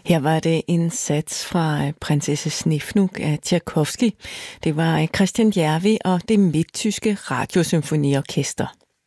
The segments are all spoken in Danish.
Her var det en sats fra Prinsesse Snefnug af Tchaikovsky. Det var Christian Järvi og det midttyske radiosymfoniorkester.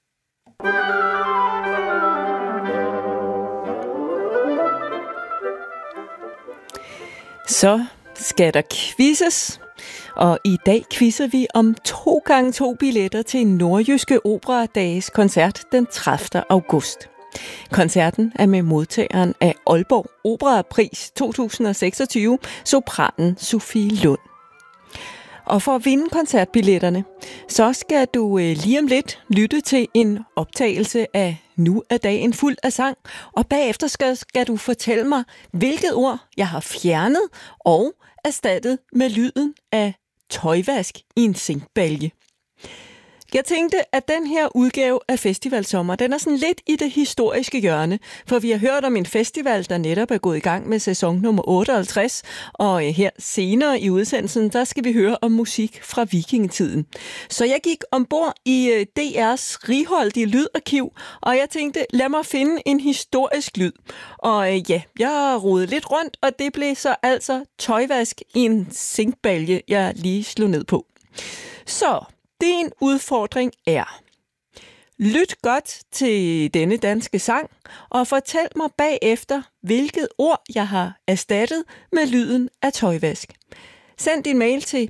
Så skal der quizzes, og i dag quizzer vi om 2x2 billetter til Nordjyske Operadages koncert den 30. august. Koncerten er med modtageren af Aalborg Operapris 2026, sopranen Sofie Lund. Og for at vinde koncertbilletterne, så skal du lige om lidt lytte til en optagelse af Nu er dagen fuld af sang, og bagefter skal du fortælle mig, hvilket ord jeg har fjernet og erstattet med lyden af tøjvask i en zinkbalje. Jeg tænkte, at den her udgave af Festivalsommer, den er sådan lidt i det historiske hjørne, for vi har hørt om en festival, der netop er gået i gang med sæson nummer 58, og her senere i udsendelsen, der skal vi høre om musik fra vikingetiden. Så jeg gik ombord i DR's righoldige lydarkiv, og jeg tænkte, lad mig finde en historisk lyd. Og jeg rodede lidt rundt, og det blev så altså tøjvask i en zinkbalje, jeg lige slog ned på. Så din udfordring er: lyt godt til denne danske sang, og fortæl mig bagefter, hvilket ord jeg har erstattet med lyden af tøjvask. Send din mail til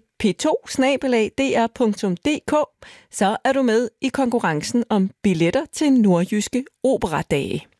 p2@dr.dk, så er du med i konkurrencen om billetter til Nordjyske Operadage.